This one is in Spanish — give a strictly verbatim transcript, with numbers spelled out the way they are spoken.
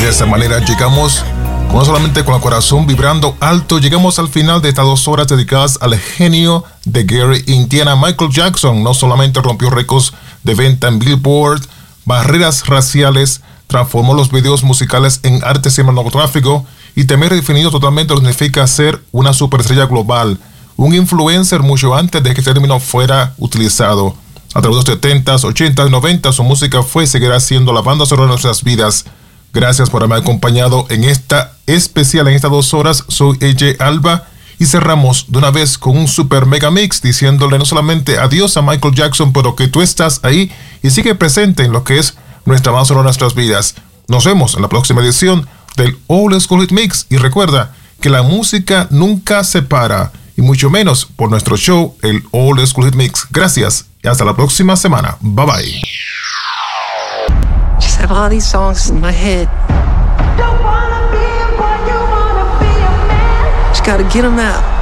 de esta manera llegamos, no solamente con el corazón vibrando alto, llegamos al final de estas dos horas dedicadas al genio de Gary Indiana. Michael Jackson no solamente rompió récords de venta en Billboard, barreras raciales, transformó los videos musicales en arte cinematográfico y también redefinido totalmente lo que significa ser una superestrella global, un influencer mucho antes de que este término fuera utilizado. A través de los setentas, ochentas y noventas, su música fue y seguirá siendo la banda sonora de nuestras vidas. Gracias por haberme acompañado en esta especial, en estas dos horas. Soy A J Alba y cerramos de una vez con un super mega mix diciéndole no solamente adiós a Michael Jackson, pero que tú estás ahí y sigue presente en lo que es nuestra banda sonora de nuestras vidas. Nos vemos en la próxima edición del Old School Hit Mix y recuerda que la música nunca se para y mucho menos por nuestro show, el Old School Hit Mix. Gracias y hasta la próxima semana. Bye bye. Just have all these songs in my head. Don't wanna be a boy, you wanna be a man. Just gotta get them out.